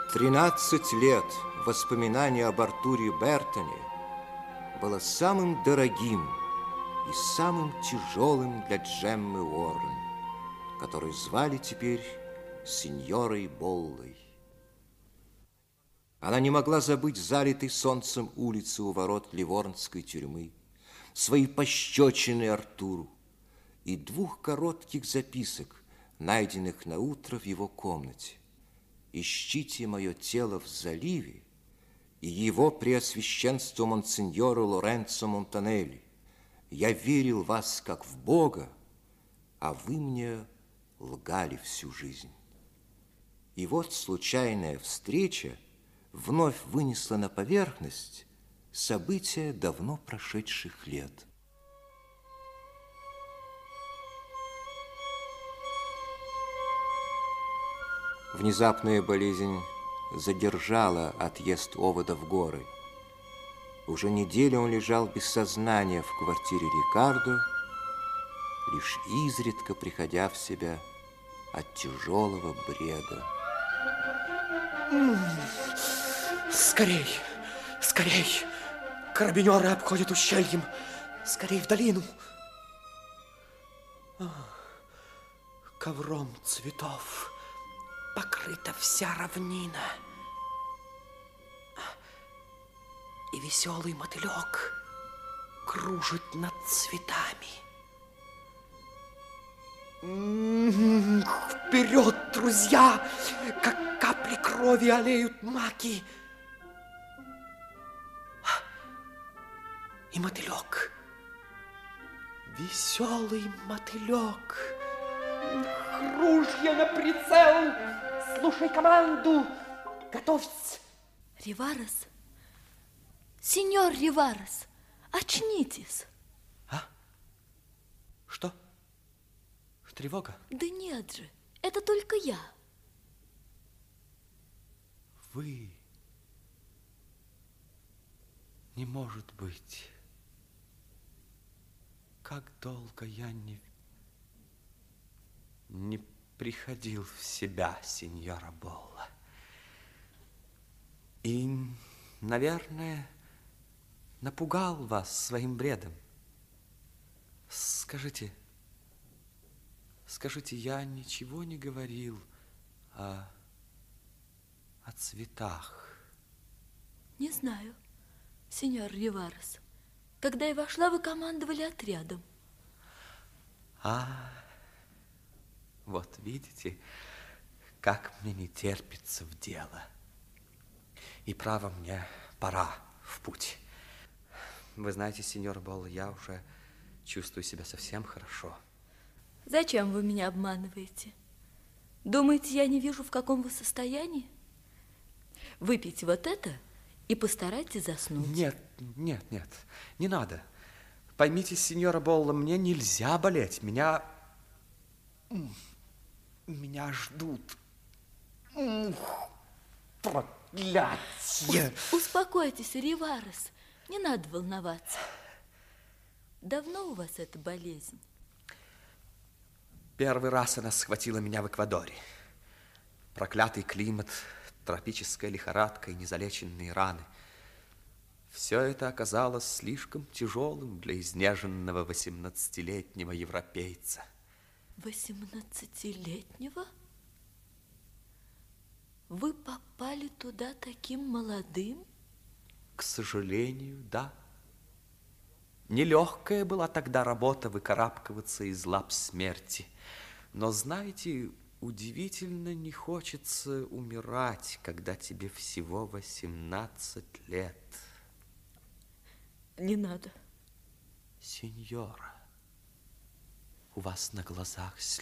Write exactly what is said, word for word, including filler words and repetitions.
Тринадцать лет воспоминание об Артуре Бертоне было самым дорогим и самым тяжелым для Джеммы Уоррен, которую звали теперь сеньорой Боллой. Она не могла забыть залитой солнцем улицы у ворот ливорнской тюрьмы, свои пощечины Артуру и двух коротких записок, найденных на утро в его комнате. «Ищите мое тело в заливе» и его преосвященство монсеньору Лоренцо Монтанелли. «Я верил в вас, как в Бога, а вы мне лгали всю жизнь». И вот случайная встреча вновь вынесла на поверхность события давно прошедших лет. Внезапная болезнь задержала отъезд Овода в горы. Уже неделю он лежал без сознания в квартире Рикардо, лишь изредка приходя в себя от тяжелого бреда. Скорей, скорей! Карабинеры обходят ущельем. Скорей в долину. Ковром цветов покрыта вся равнина. И веселый мотылек кружит над цветами. Вперед, друзья! Как капли крови олеют маки. И мотылек. Веселый мотылек. Ружья на прицел. Слушай команду. Готовься. Риварес, сеньор Риварес, очнитесь. А? Что? Тревога? Да нет же, это только я. Вы? Не может быть. Как долго я не, не приходил в себя, сеньора Болла. И, наверное, напугал вас своим бредом. Скажите, скажите, я ничего не говорил о, о цветах? Не знаю, сеньор Риварес. Когда я вошла, вы командовали отрядом. А, вот видите, как мне не терпится в дело. И право, мне пора в путь. Вы знаете, сеньор Болла, я уже чувствую себя совсем хорошо. Зачем вы меня обманываете? Думаете, я не вижу, в каком вы состоянии? Выпейте вот это и постарайтесь заснуть. Нет, нет, нет, не надо. Поймите, сеньора Болла, мне нельзя болеть. Меня... Меня ждут. Проклятье! Успокойтесь, Риварес. Не надо волноваться. Давно у вас эта болезнь? Первый раз она схватила меня в Эквадоре. Проклятый климат, тропическая лихорадка и незалеченные раны. Все это оказалось слишком тяжелым для изнеженного восемнадцатилетнего европейца. Восемнадцатилетнего? Вы попали туда таким молодым? К сожалению, да. Нелегкая была тогда работа выкарабкиваться из лап смерти. Но, знаете, удивительно не хочется умирать, когда тебе всего восемнадцать лет. Не надо. Сеньора, у вас на глазах слезы.